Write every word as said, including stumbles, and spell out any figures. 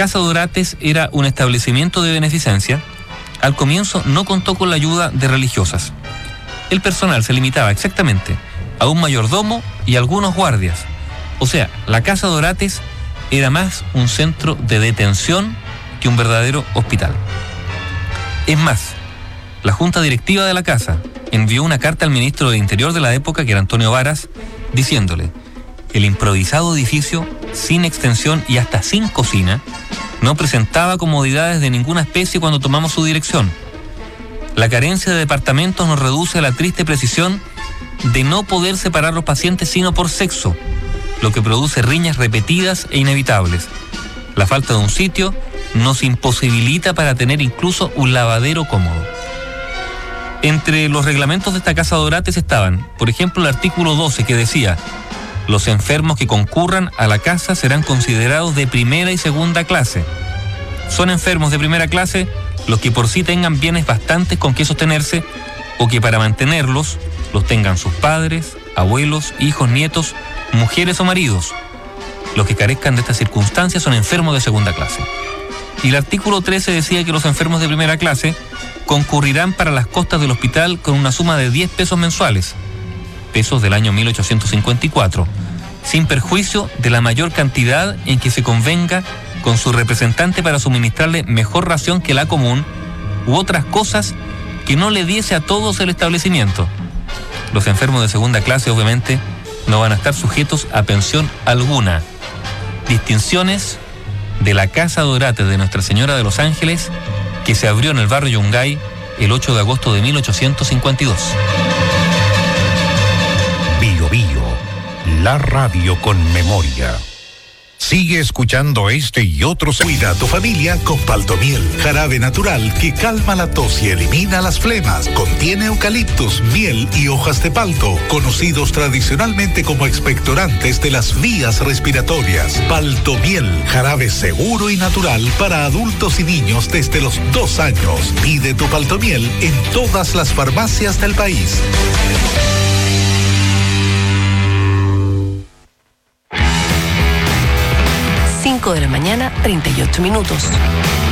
Casa Dorates era un establecimiento de beneficencia, al comienzo no contó con la ayuda de religiosas. El personal se limitaba exactamente a un mayordomo y algunos guardias. O sea, la Casa Dorates era más un centro de detención que un verdadero hospital. Es más, la junta directiva de la casa envió una carta al ministro de Interior de la época, que era Antonio Varas, diciéndole: el improvisado edificio, sin extensión y hasta sin cocina, no presentaba comodidades de ninguna especie cuando tomamos su dirección. La carencia de departamentos nos reduce a la triste precisión de no poder separar los pacientes sino por sexo, lo que produce riñas repetidas e inevitables. La falta de un sitio nos imposibilita para tener incluso un lavadero cómodo. Entre los reglamentos de esta Casa Dorates estaban, por ejemplo, el artículo doce, que decía: los enfermos que concurran a la casa serán considerados de primera y segunda clase. Son enfermos de primera clase los que por sí tengan bienes bastantes con que sostenerse, o que para mantenerlos los tengan sus padres, abuelos, hijos, nietos, mujeres o maridos. Los que carezcan de estas circunstancias son enfermos de segunda clase. Y el artículo trece decía que los enfermos de primera clase concurrirán para las costas del hospital con una suma de diez pesos mensuales, pesos del año mil ochocientos cincuenta y cuatro, sin perjuicio de la mayor cantidad en que se convenga con su representante para suministrarle mejor ración que la común u otras cosas que no le diese a todos el establecimiento. Los enfermos de segunda clase obviamente no van a estar sujetos a pensión alguna. Distinciones de la Casa Dorates de Nuestra Señora de los Ángeles, que se abrió en el barrio Yungay el ocho de agosto de mil ochocientos cincuenta y dos. Bio Bio, la radio con memoria. Sigue escuchando este y otros. Cuida a tu familia con Paltomiel, jarabe natural que calma la tos y elimina las flemas. Contiene eucaliptus, miel y hojas de palto, conocidos tradicionalmente como expectorantes de las vías respiratorias. Paltomiel, jarabe seguro y natural para adultos y niños desde los dos años. Pide tu Paltomiel en todas las farmacias del país. cinco de la mañana, treinta y ocho minutos.